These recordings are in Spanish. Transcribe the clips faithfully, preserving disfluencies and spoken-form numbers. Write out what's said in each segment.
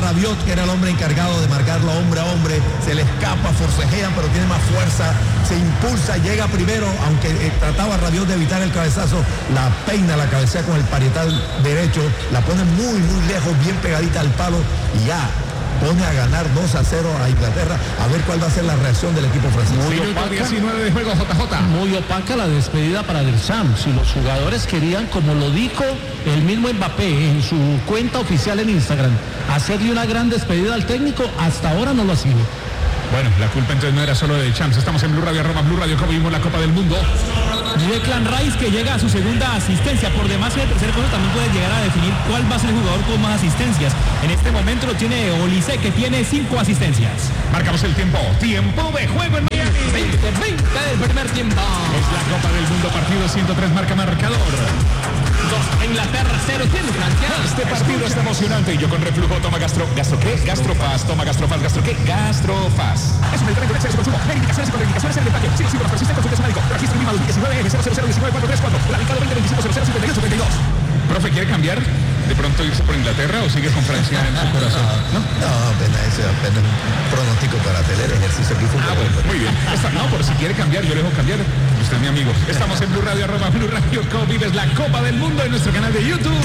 Rabiot, que era el hombre encargado de marcarlo hombre a hombre, se le escapa, forcejean, pero tiene más fuerza, se impulsa, llega primero, aunque eh, trataba Rabiot de evitar el cabezazo, la peina, la cabecea con el parietal derecho, la pone muy, muy lejos, bien pegadita al palo, y ya pone a ganar dos a cero a Inglaterra. A ver cuál va a ser la reacción del equipo francés. Muy opaca, diecinueve de juego, J J. Muy opaca la despedida para Deschamps. Si los jugadores querían, como lo dijo el mismo Mbappé en su cuenta oficial en Instagram, hacerle una gran despedida al técnico, hasta ahora no lo ha sido. Bueno, la culpa entonces no era solo de Deschamps. Estamos en Blue Radio, arroba Blue Radio, como vimos la Copa del Mundo. Declan Rice, que llega a su segunda asistencia. Por demás, en el tercer cuarto también puede llegar a definir cuál va a ser el jugador con más asistencias. En este momento lo tiene Olise, que tiene cinco asistencias. Marcamos el tiempo. Tiempo de juego en Miami. veinte veinte del primer tiempo. Es la Copa del Mundo, partido ciento tres, marca marcador. Dos, Inglaterra, cero, tiene Francia. Este partido está emocionante y yo con reflujo toma gastro... ¿Gastro qué? Gastrofaz, toma gastrofaz, gastro qué? Gastrofaz. Es un medicamento de exceso de consumo. Hay indicaciones y contraindicaciones en el empaque. Si los síntomas persisten, consulte a su médico. Registro INVIMA dos mil diecinueve F cero cero cero uno nueve cuatro tres cuatro. Radicado veinte veinticinco cero cero cincuenta y ocho treinta y dos. Profe, ¿quiere cambiar? ¿De pronto irse por Inglaterra o sigue con Francia en su corazón? No, no, apenas ese apenas un pronóstico para hacer el ejercicio aquí. Ah, bueno, muy bien. Esta, no, por si quiere cambiar, yo le dejo cambiar. Usted es mi amigo. Estamos en Blue Radio, arroba Blue Radio, como vives la Copa del Mundo en nuestro canal de YouTube.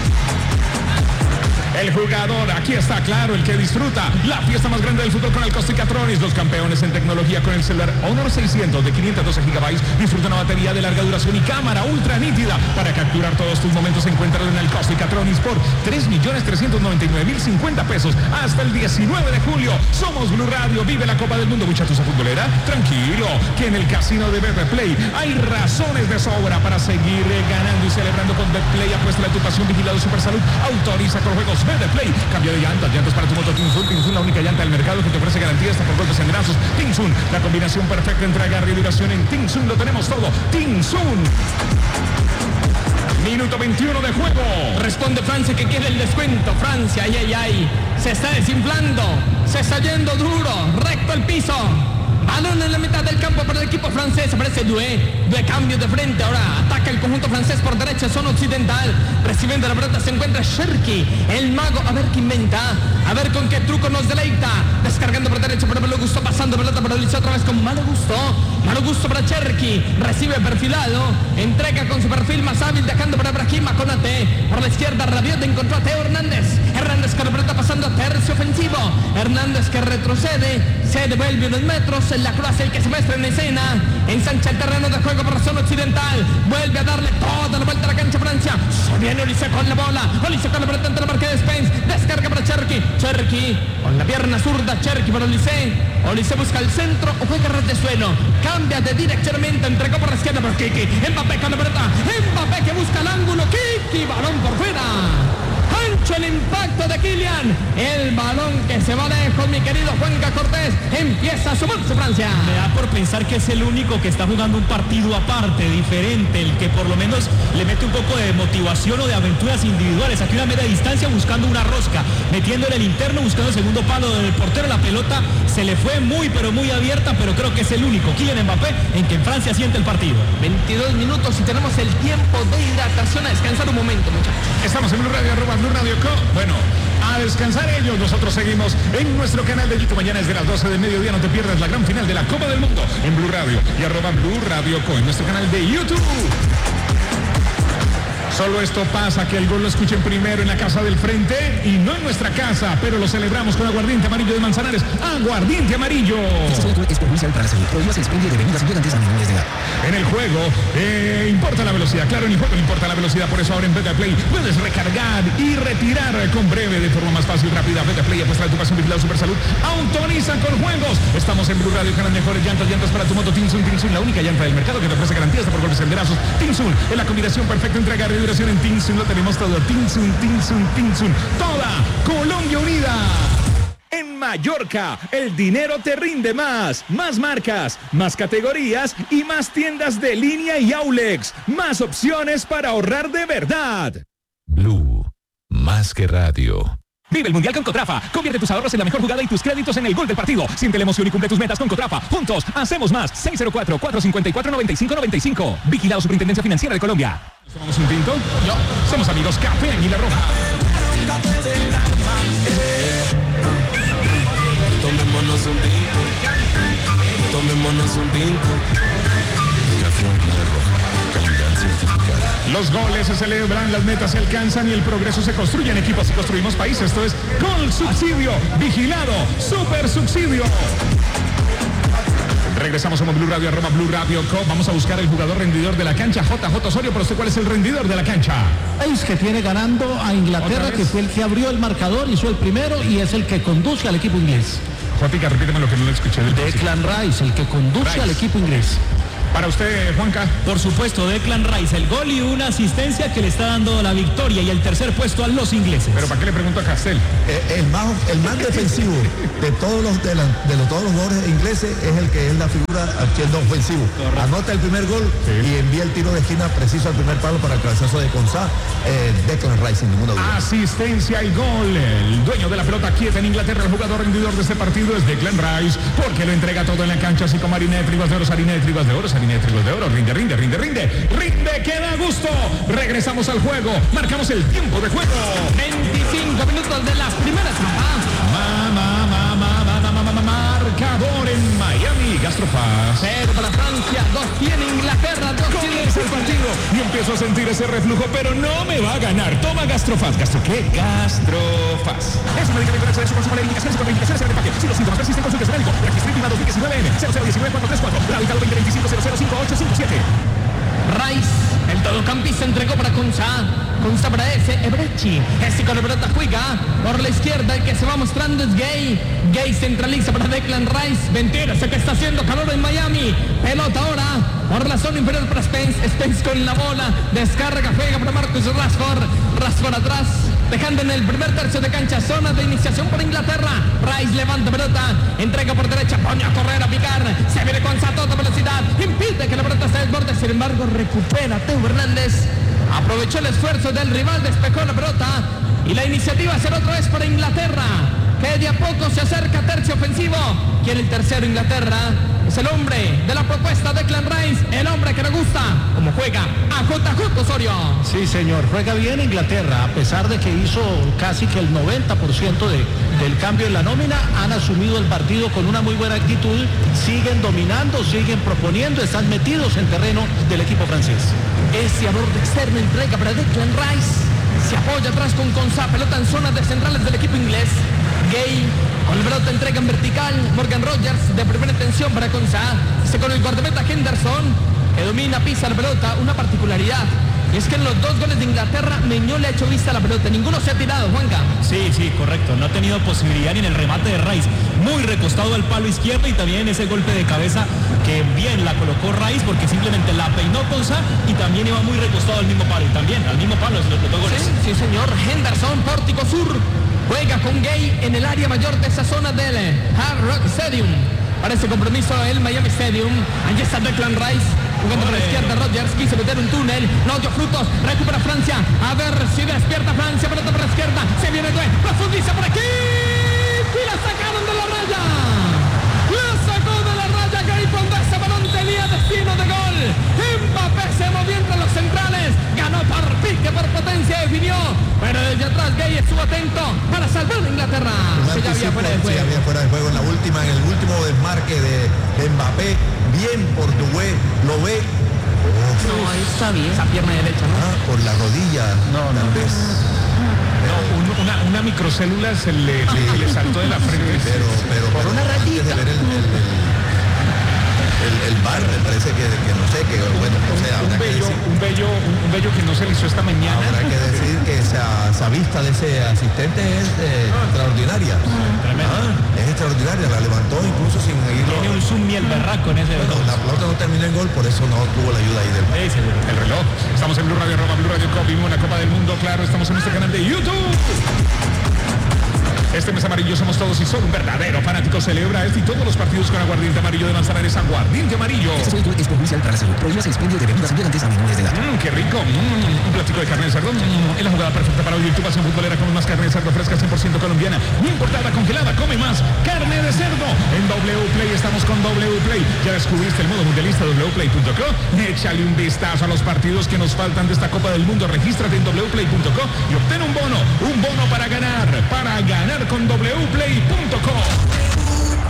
El jugador, aquí está claro, el que disfruta la fiesta más grande del fútbol con el Costa Catronis. Los campeones en tecnología con el celular Honor seiscientos de quinientos doce gigabytes. Disfruta una batería de larga duración y cámara ultra nítida para capturar todos tus momentos. Encuéntralo en el Costa Catronis por tres millones trescientos noventa y nueve mil cincuenta pesos hasta el diecinueve de julio. Somos Blue Radio, vive la Copa del Mundo. Muchachos futbolera, tranquilo, que en el casino de Betplay hay razones de sobra para seguir ganando y celebrando con Betplay. Apuesta a tu pasión, vigilado Supersalud, autoriza con juegos Betplay. Cambio de llantas, llantas para tu moto Tinsun. Tinsun, la única llanta del mercado que te ofrece garantía hasta por golpes en brazos. Tinsun, la combinación perfecta entre agarre y duración. En Tinsun lo tenemos todo. Tinsun. Minuto veintiuno de juego. Responde Francia, que quiere el descuento. Francia, ay, ay, ay. Se está desinflando. Se está yendo duro. Recto al piso. Balón en la mitad del campo para el equipo francés. Aparece Doué. Doué cambio de frente. Ahora ataca el conjunto francés por derecha, zona occidental. Recibiendo la pelota se encuentra Cherki, el mago. A ver qué inventa. A ver con qué truco nos deleita. Descargando por derecha para Malo Gusto. Pasando pelota para Olise otra vez con Malo Gusto. Malo Gusto para Cherki. Recibe perfilado. Entrega con su perfil más hábil. Dejando para Brahima Konate. Por la izquierda Rabiot encontró a Teo Hernández. Hernández con la pelota pasando a tercio ofensivo. Hernández que retrocede. Se devuelve unos metros. La Croacia el que se muestra en escena. Ensancha el terreno de juego por la zona occidental. Vuelve a darle toda la vuelta a la cancha Francia. Se viene Olise con la bola. Olise con la pelota ante la marca de Spence. Descarga para Cherki. Cherki con la pierna zurda. Cherki para Olise. Olise busca el centro o juega ras de suelo. Cambia de direccionamiento. Entregó por la izquierda por Kiki. Mbappé con la pelota. Mbappé que busca el ángulo. Kiki. Balón por fuera. Ancho el impacto de Kylian. El balón que se va lejos, mi querido Juanca Cortés. Empieza a sumarse Francia. Me da por pensar que es el único que está jugando un partido aparte, diferente, el que por lo menos le mete un poco de motivación o de aventuras individuales. Aquí una media distancia buscando una rosca, metiéndole el interno, buscando el segundo palo del portero. La pelota se le fue muy pero muy abierta, pero creo que es el único, Kylian Mbappé, en que Francia siente el partido. veintidós minutos y tenemos el tiempo de hidratación. A descansar un momento, muchachos. Estamos en Blue Radio, arroba Blue Radio Co. Bueno, a descansar ellos. Nosotros seguimos en nuestro canal de YouTube. Mañana es de las doce del mediodía. No te pierdas la gran final de la Copa del Mundo en Blue Radio y arroba Blue Radio Co. en nuestro canal de YouTube. Solo esto pasa, que el gol lo escuchen primero en la casa del frente y no en nuestra casa, pero lo celebramos con aguardiente amarillo de Manzanares. ¡Aguardiente amarillo! Es perjudicial para la salud. Prohíbas el expendio de bebidas embriagantes a menores de edad. En el juego eh, importa la velocidad. Claro, en el juego importa la velocidad. Por eso ahora en Betplay puedes recargar y retirar con breve, de forma más fácil y rápida. Betplay, apuesta de tu pasión, vigilado Supersalud. Autoriza con juegos. Estamos en Blue Radio con las mejores llantas. Llantas para tu moto Tinsun. Tinsun, la única llanta del mercado que te ofrece garantías por golpes en brazos. Tinsun, es la combinación perfecta entre agarre y duración. En Tinsun lo tenemos todo. Tinsun, Tinsun, Tinsun. Toda Colombia unida. En Mallorca, el dinero te rinde más. Más marcas, más categorías y más tiendas de línea y Aulex. Más opciones para ahorrar de verdad. Blue, más que radio. Vive el Mundial con Cotrafa. Convierte tus ahorros en la mejor jugada y tus créditos en el gol del partido. Siente la emoción y cumple tus metas con Cotrafa. Juntos, hacemos más. seis cero cuatro, cuatro cinco cuatro, nueve cinco nueve cinco. Vigilado Superintendencia Financiera de Colombia. ¿Tomamos un tinto? Yo. Somos amigos Café Águila Roja. Tomémonos un tinto. Tomémonos un tinto. Café Águila Roja, calidad certificada. Los goles se celebran, las metas se alcanzan y el progreso se construye en equipos y construimos países. Esto es Gol Subsidio, vigilado, super subsidio. Regresamos a Blue Radio, arroba Blue Radio Co. Vamos a buscar el jugador rendidor de la cancha, J J Osorio. Pero usted, ¿cuál es el rendidor de la cancha? País que tiene ganando a Inglaterra, que fue el que abrió el marcador, hizo el primero y es el que conduce al equipo inglés. Jotica, repíteme lo que no le escuché del Declan Rice, el que conduce Rice. al equipo inglés. Para usted, Juanca. Por supuesto, Declan Rice, el gol y una asistencia que le está dando la victoria y el tercer puesto a los ingleses. Pero ¿para qué le pregunto a Castel? Eh, el, más, el más defensivo de todos los de, la, de los, todos los jugadores ingleses es el que es la figura haciendo ofensivo. Correcto. Anota el primer gol sí. y envía el tiro de esquina preciso al primer palo para el cabezazo de Consá. Eh, Declan Rice, sin ninguna duda. Asistencia y gol. El dueño de la pelota quieta en Inglaterra, el jugador rendidor de este partido es Declan Rice, porque lo entrega todo en la cancha, así como harina de trigos de oro, harina de trigos de oro, harina de trigos de oro. Rinde, rinde, rinde, rinde, rinde, que da gusto. Regresamos al juego, marcamos el tiempo de juego. veinticinco minutos de la primera etapa. Mamá, mamá, mamá, mamá, mamá, marcador en Miami, Gastrofaz. Cero para Francia, dos tiene Inglaterra, dos tiene el partido. Y empiezo a sentir ese reflujo, pero no me va a ganar. Toma Gastrofaz. ¿Gastro qué? Gastrofaz. Es una diferencia de su consumo de indicaciones con indicaciones en el empaque. Si los síntomas persisten, consulte su médico. Registro dos mil diecinueve N cero cero uno nueve cuatro tres cuatro. Radical veinte veinticinco cero cero cinco ocho cinco siete. Rice, el todocampista, entregó para Consá. Consá para ese, Ebrechi. Este con la pelota juega por la izquierda. El que se va mostrando es Gay. Gay centraliza para Declan Rice. Mentira, sé que está haciendo calor en Miami. Pelota ahora por la zona inferior para Spence. Spence con la bola. Descarga, juega para Marcus Rashford. Rashford atrás, dejando en el primer tercio de cancha. Zona de iniciación para Inglaterra. Rice levanta pelota. Entrega por derecha. Pone a correr, a picar. Se viene Consá a toda velocidad. Impide que la pelota se desborde. Sin embargo, recupera Teo Hernández. Aprovechó el esfuerzo del rival, despejó la pelota y la iniciativa será otra vez para Inglaterra, que de a poco se acerca a tercio ofensivo. Quiere el tercero Inglaterra. Es el hombre de la propuesta, Declan Rice, el hombre que le gusta como juega a J J Osorio. Sí, señor, juega bien Inglaterra, a pesar de que hizo casi que el noventa por ciento de, del cambio en la nómina. Han asumido el partido con una muy buena actitud, siguen dominando, siguen proponiendo, están metidos en terreno del equipo francés. Ese a borde externo entrega para Declan Rice. Se apoya atrás con Consá, pelota en zona de centrales del equipo inglés. Gay con la pelota entrega en vertical. Morgan Rogers de primera intención para Consá. Se con el guardameta Henderson, que domina, pisa la pelota. Una particularidad, y es que en los dos goles de Inglaterra, Meñó le ha hecho vista a la pelota. Ninguno se ha tirado, Juanca. Sí, sí, correcto. No ha tenido posibilidad ni en el remate de Rice. Muy recostado al palo izquierdo y también ese golpe de cabeza que bien la colocó Rice, porque simplemente la peinó Consá y también iba muy recostado al mismo palo. Y también al mismo palo los dos goles. Sí, sí, señor. Henderson, Pórtico Sur. Juega con Gay en el área mayor de esa zona del Hard Rock Stadium. Para ese compromiso el Miami Stadium. Allí está Declan Rice. Jugando por la izquierda, Rogers quiso meter un túnel, no dio frutos, recupera Francia, a ver si despierta Francia, pelota por la izquierda, se viene Due, profundiza por aquí, y la sacaron de la raya, la sacó de la raya Gay cuando ese balón tenía destino de gol. Mbappé se movió entre los centrales, ganó por pique, por potencia, definió, pero desde atrás Gay estuvo atento para salvar a Inglaterra. Se ya había fuera de juego. Sí, había fuera de juego en la última, en el último desmarque de, de Mbappé. Bien por Due, lo ve. Uf. No, ahí está bien. Esa pierna derecha, ¿no? Ah, por la rodilla. No, tal no. vez. No, un, una, una microcélula se le, sí. le, le saltó de la frente. Pero, pero, por pero una rayita. El, el, el, el bar me parece que, que no sé, que bueno, o sea, un, bello, decir, un bello, un, un bello que no se le hizo esta mañana. Habrá que decir que esa, esa vista de ese asistente es eh, extraordinaria. Ah, es extraordinaria, la levantó incluso sin seguirlo. Tiene un zoom miel berraco en ese. Bueno, la pelota no terminó en gol, por eso no tuvo la ayuda ahí del bar. Sí, el reloj. Estamos en Blue Radio, Roma, Blue Radio Cup, vimos una Copa del Mundo, claro, estamos en nuestro canal de YouTube. Este mes amarillo somos todos y solo un verdadero fanático celebra este y todos los partidos con aguardiente amarillo de Manzanares. Aguardiente amarillo. Este producto es perjudicial para la salud. Prohíbe el expendio de bebidas embriagantes a menores de edad. Mmm, qué rico. Mm, un platico de carne de cerdo. Mm, es la jugada perfecta para hoy. Tu pasión futbolera con más carne de cerdo fresca cien por ciento colombiana. No importada, congelada, come más. Carne de cerdo. En W Play estamos con W Play. ¿Ya descubriste el modo mundialista w play punto co? Échale un vistazo a los partidos que nos faltan de esta Copa del Mundo. Regístrate en w play punto co y obtén un bono. Un bono para ganar. Para ganar con w play punto co.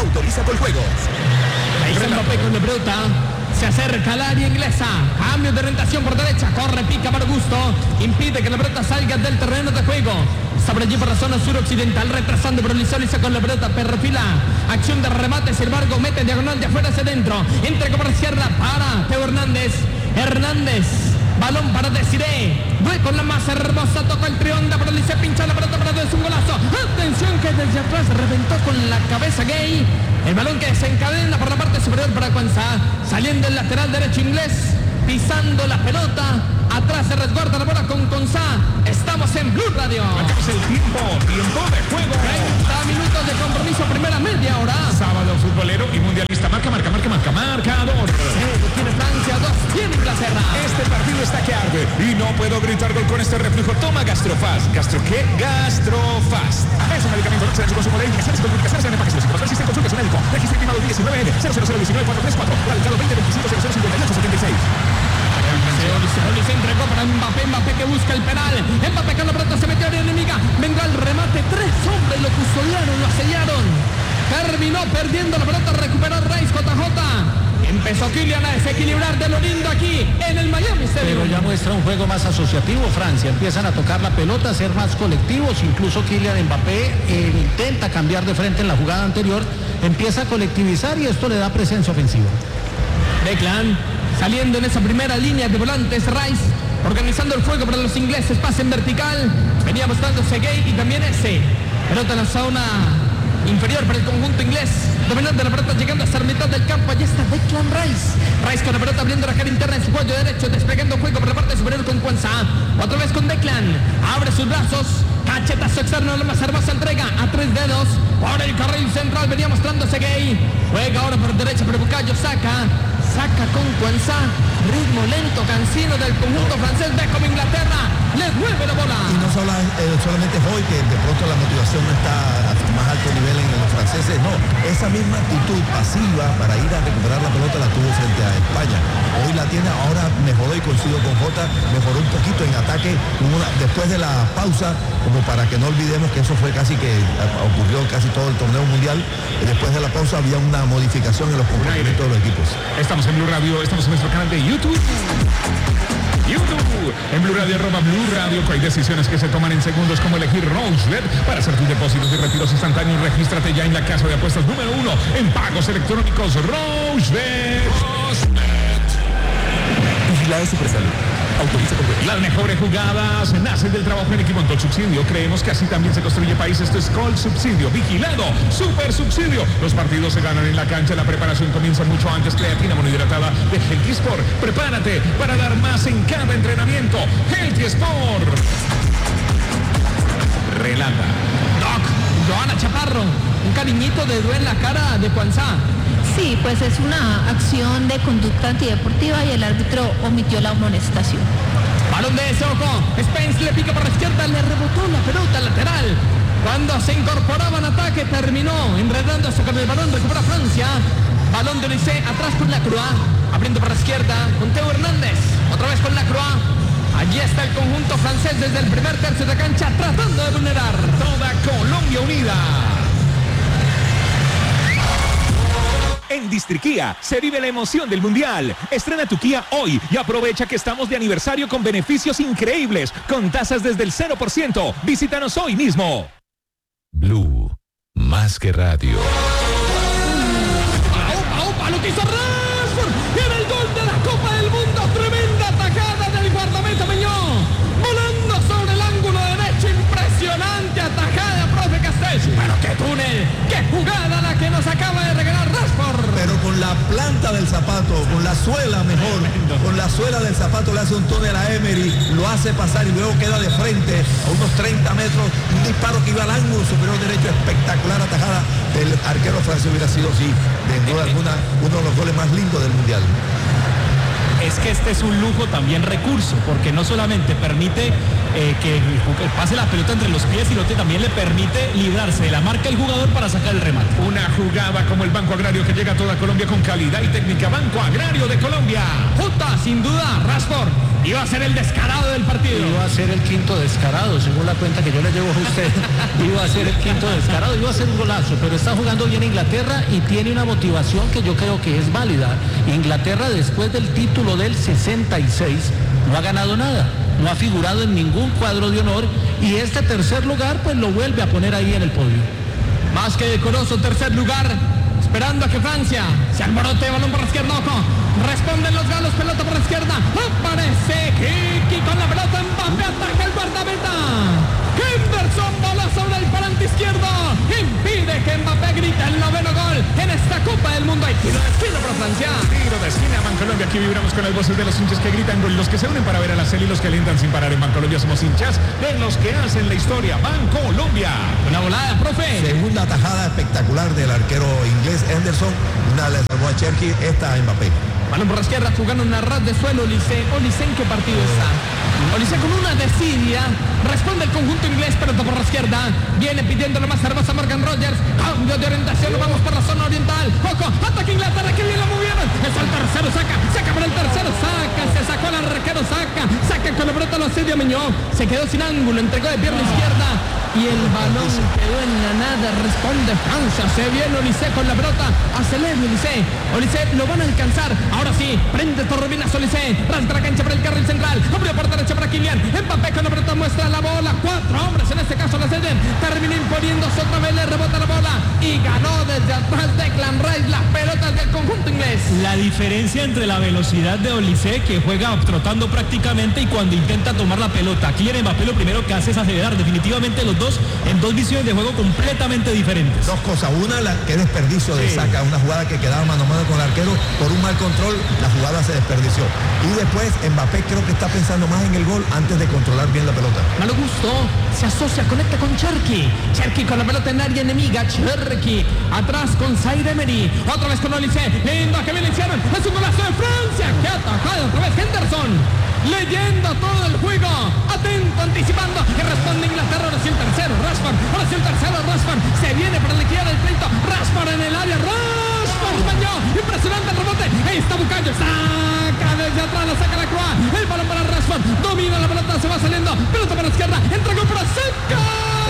Autoriza con juegos. Ahí está Mbappé con la pelota. Se acerca al área inglesa. Cambio de orientación por derecha. Corre, pica para Gusto. Impide que la pelota salga del terreno de juego. Está por allí por la zona suroccidental. Retrasando por Lisoliza con la pelota. Perfila. Acción de remate. Sin embargo, mete diagonal de afuera hacia adentro. Entrega por la izquierda para Teo Hernández. Hernández. Balón para Desiré. Ve con la más hermosa. Toca el trionda. Pero Lice pincha la pelota. Pero es un golazo. Atención que desde atrás reventó con la cabeza Gay. El balón que desencadena por la parte superior para Cuanza. Saliendo el lateral derecho inglés. Pisando la pelota. Atrás se resguarda la bola con Conza. Estamos en Blue Radio. Marcamos el tiempo. Tiempo de juego. treinta minutos de compromiso. Primera media hora. Sábado futbolero y mundialista. Marca, marca, marca, marca. Marcador. Cero tiene Francia. Dos tiene Inglaterra. Este partido está que arde. Y no puedo gritar gol con este reflujo. Toma Gastrofast. ¿Gastro qué? Gastrofast. Es un medicamento. No se su consumo de indicaciones y comunicaciones en empaques. Para existen consultas médico. Registro primado diecinueve N cero cero cero diecinueve cuatro tres cuatro. Radicado veinte veinticinco cero cero cincuenta y ocho setenta y seis. Se entregó para Mbappé, Mbappé que busca el penal. Mbappé con la pelota se metió a área enemiga. Venga el remate, tres hombres lo custodiaron, lo sellaron. Terminó perdiendo la pelota, recuperó Rice J J. Empezó Kylian a desequilibrar de lo lindo aquí en el Miami Stadium. Pero ya muestra un juego más asociativo Francia. Empiezan a tocar la pelota, a ser más colectivos. Incluso Kylian Mbappé eh, intenta cambiar de frente en la jugada anterior. Empieza a colectivizar y esto le da presencia ofensiva. Declan saliendo en esa primera línea de volantes. Rice organizando el juego para los ingleses. Pase en vertical. Venía mostrándose Gay y también ese. Pelota en la zona inferior para el conjunto inglés. Dominando la pelota, llegando hasta la mitad del campo. Allí está Declan Rice. Rice con la pelota abriendo la cara interna en su cuello derecho. Desplegando juego por la parte superior con Cuanza. Otra vez con Declan. Abre sus brazos. Cachetazo externo, la más hermosa entrega a tres dedos. Por el carril central venía mostrándose Gay. Juega ahora por derecha, pero Bucayo saca. Saca con Cuanza. Ritmo lento, cansino del conjunto francés. Ve como Inglaterra les mueve la bola. Y no solo, eh, solamente es hoy que de pronto la motivación no está a más alto nivel en los franceses. No, esa misma actitud pasiva para ir a recuperar la pelota la tuvo frente a España. Hoy la tiene, ahora mejoró y coincido con Jota, mejoró un poquito en ataque una, después de la pausa, como para que no olvidemos que eso fue casi que ocurrió casi todo el torneo mundial. Después de la pausa había una modificación en los comportamientos de los equipos. Estamos en Blue Radio, estamos en nuestro canal de YouTube. YouTube, en Blue Radio, arroba Blue Radio, que hay decisiones que se toman en segundos, como elegir Roselet para hacer tus depósitos y retiros instantáneos. Regístrate ya en la casa de apuestas número uno en pagos electrónicos. Roselet. Roselet. Vigilado Supersalud. Autoriza con juegos. Las mejores jugadas nacen del trabajo en equipo en Colsubsidio. Creemos que así también se construye país. Esto es Colsubsidio. Vigilado. Super Subsidio. Los partidos se ganan en la cancha. La preparación comienza mucho antes. Creatina monohidratada de Healthy Sport. Prepárate para dar más en cada entrenamiento. Healthy Sport. Relata. Doc, Joana Chaparro. Un cariñito de dedo en la cara de Cuanza. Sí, pues es una acción de conducta antideportiva y el árbitro omitió la amonestación. Balón de ese ojo. Spence le pica por la izquierda, le rebotó la pelota lateral. Cuando se incorporaba en ataque, terminó enredándose con el balón, recupera Francia. Balón de Olise, atrás con Lacroix, abriendo por la izquierda con Teo Hernández. Otra vez con Lacroix. Allí está el conjunto francés desde el primer tercio de cancha, tratando de vulnerar. Toda Colombia unida. En Distriquía se vive la emoción del Mundial. Estrena tu Kia hoy y aprovecha que estamos de aniversario con beneficios increíbles, con tasas desde el cero por ciento. Visítanos hoy mismo. Blue, más que radio. ¡Opa, opa! ¡Lo que hizo Rashford! ¡Era el gol de la Copa del Mundo! ¡Tremenda atajada del guardameta Meñón! ¡Volando sobre el ángulo derecho! ¡Impresionante atajada, profe Castells! ¡Pero qué túnel! ¡Qué jugada la que nos acaba de regalar Rashford! Pero con la planta del zapato, con la suela mejor, con la suela del zapato le hace un túnel a Emery, lo hace pasar y luego queda de frente a unos treinta metros, un disparo que iba al ángulo superior derecho, espectacular atajada del arquero francés. Hubiera sido, sí, de duda alguna, uno de los goles más lindos del Mundial. Es que este es un lujo también recurso, porque no solamente permite eh, que el, pase la pelota entre los pies, sino que también le permite librarse de la marca del jugador para sacar el remate. Una jugada como el Banco Agrario que llega a toda Colombia con calidad y técnica. Banco Agrario de Colombia. Jota, sin duda, Rashford iba a ser el descarado del partido. Iba a ser el quinto descarado, según la cuenta que yo le llevo a usted. Iba a ser el quinto descarado, iba a ser un golazo, pero está jugando bien Inglaterra y tiene una motivación que yo creo que es válida. Inglaterra, después del título del sesenta y seis, no ha ganado nada, no ha figurado en ningún cuadro de honor, y este tercer lugar pues lo vuelve a poner ahí en el podio. Más que decoroso tercer lugar, esperando a que Francia se alborote, balón por la izquierda, ojo, responden los galos, pelota por la izquierda, aparece Kiki con la pelota, Mbappé ataca el guardameta, Henderson, bola sobre el parante izquierdo, impide que Mbappé grite el noveno gol en esta Copa del Mundo. Hay tiro de esquina para Francia. Tiro de esquina, Bancolombia. Aquí vibramos con las voces de los hinchas que gritan, con los que se unen para ver a la serie y los que alientan sin parar. En Bancolombia somos hinchas de los que hacen la historia. Bancolombia. Una volada, profe. Segunda tajada espectacular del arquero inglés Henderson. Una le salvó a Cherky, esta a Mbappé. Balón por la izquierda, jugando una ras de suelo, Olise. Olise, ¿en qué partido está? Olise con una desidia, responde el conjunto inglés, pelota por la izquierda, viene pidiéndole más hermosa a Morgan Rogers, cambio de orientación, vamos por la zona oriental, Coco, ataque Inglaterra, que bien lo movieron, es el tercero, saca, saca por el tercero, saca, se sacó el arquero, saca, saca con la pelota, lo asedia Meñó, se quedó sin ángulo, entregó de pierna izquierda, y el balón quedó en la nada, responde Francia, se viene Olise con la pelota, acelera Olise, Olise lo van a alcanzar, ahora sí, prende Torrevinas Olise, rasga la cancha para el carril central, abrió por derecha para Kylian, Mbappé con la pelota muestra la bola, cuatro hombres en este caso la ceden, terminó imponiéndose otra vez, le rebota la bola y ganó desde atrás Declan Rice las pelotas del conjunto inglés. La diferencia entre la velocidad de Olise, que juega trotando prácticamente, y cuando intenta tomar la pelota, Kylian Mbappé lo primero que hace es acelerar, definitivamente los dos en dos visiones de juego completamente diferentes. Dos cosas, una, la que desperdicio de sí. saca, una jugada que quedaba mano a mano con el arquero, por un mal control, la jugada se desperdició. Y después Mbappé creo que está pensando más en el gol antes de controlar bien la pelota. Malo gusto, se asocia, conecta con Cherky, Cherky con la pelota en área enemiga, Cherky, atrás con Zaire Emery, otra vez con Olise, lindo que bien le hicieron, es un golazo de Francia, que ha atajado otra vez Henderson, leyendo todo el juego, atento, anticipando, que responde Inglaterra, ahora sí el tercero, Rashford, ahora sí el tercero, Rashford, se viene para liquidar el pleito, Rashford en el área, Rashford, bañó, impresionante el rebote, ahí está Bucayo, saca desde atrás, la saca la Croa, el balón para Rashford, domina la pelota, se va saliendo, pelota para la izquierda, entregó para Seca.